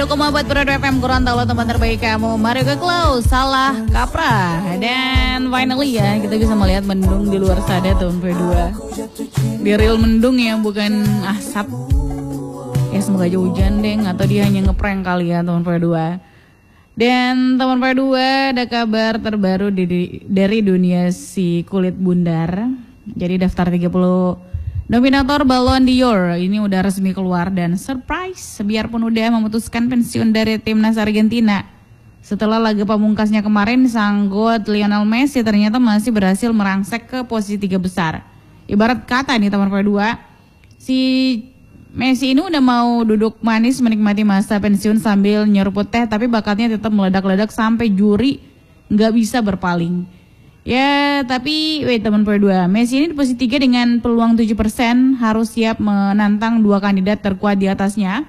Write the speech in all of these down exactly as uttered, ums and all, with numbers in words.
dua koma empat Pro F M Gorontalo, teman terbaik kamu. Mario Close, salah kaprah. Dan finally ya, kita bisa melihat mendung di luar sana tahun dua. Di real mendung ya, bukan asap. Ya semoga aja hujan deh, atau dia hanya ngeprank kali ya tahun dua. Dan teman dua ada kabar terbaru di, dari dunia si kulit bundar. Jadi daftar tiga puluh nominator Ballon d'Or ini udah resmi keluar dan surprise, biarpun udah memutuskan pensiun dari timnas Argentina. Setelah laga pamungkasnya kemarin, sang god Lionel Messi ternyata masih berhasil merangsek ke posisi tiga besar. Ibarat kata nih teman dua, si Messi ini udah mau duduk manis menikmati masa pensiun sambil nyeruput teh, tapi bakatnya tetap meledak-ledak sampai juri nggak bisa berpaling. Ya, tapi wait teman dua, Messi ini di posisi tiga dengan peluang tujuh persen, harus siap menantang dua kandidat terkuat di atasnya.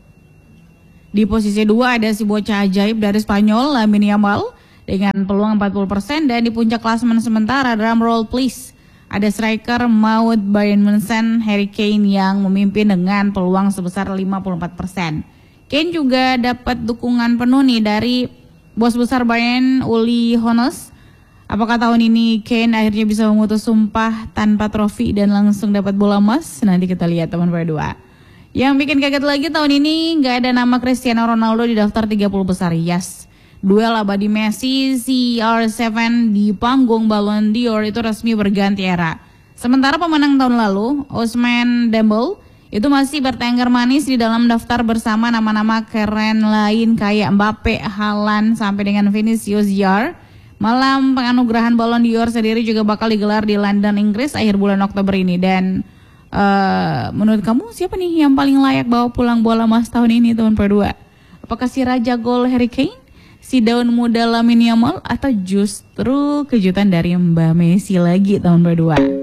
Di posisi dua ada si bocah ajaib dari Spanyol, Lamine Yamal, dengan peluang empat puluh persen, dan di puncak klasemen sementara, drum roll please, ada striker maut Bayern Munchen, Harry Kane, yang memimpin dengan peluang sebesar lima puluh empat persen. Kane juga dapat dukungan penuh nih dari bos besar Bayern, Uli Hoeneß. Apakah tahun ini Kane akhirnya bisa memutus sumpah tanpa trofi dan langsung dapat bola emas? Nanti kita lihat teman dua. Yang bikin kaget lagi tahun ini nggak ada nama Cristiano Ronaldo di daftar tiga puluh besar. Yes, duel abadi Messi C R tujuh di panggung Ballon d'Or itu resmi berganti era. Sementara pemenang tahun lalu, Ousmane Dembélé, itu masih bertengger manis di dalam daftar bersama nama-nama keren lain kayak Mbappe, Haaland, sampai dengan Vinicius Junior. Malam penganugerahan Ballon d'Or sendiri juga bakal digelar di London, Inggris akhir bulan Oktober ini. Dan uh, menurut kamu siapa nih yang paling layak bawa pulang bola emas tahun ini tahun dua? Apakah si Raja Gol Harry Kane, si daun muda Lamine Yamal, atau justru kejutan dari Mbak Messi lagi tahun dua?